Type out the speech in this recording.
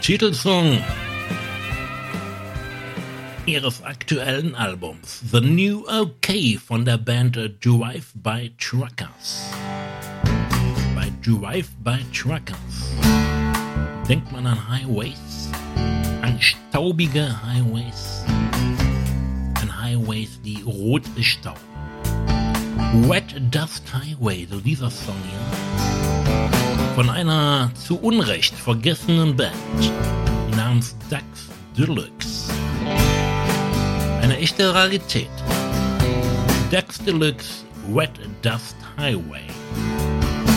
Titelsong ihres aktuellen Albums The New OK von der Band Drive-By Truckers. Bei Drive-By Truckers denkt man an Highways, an staubige Highways, an Highways, die rot bestauben. Wet Dust Highway, so dieser Song hier, von einer zu Unrecht vergessenen Band namens Dax Deluxe. Eine echte Rarität. Dax Deluxe, Wet Dust Highway.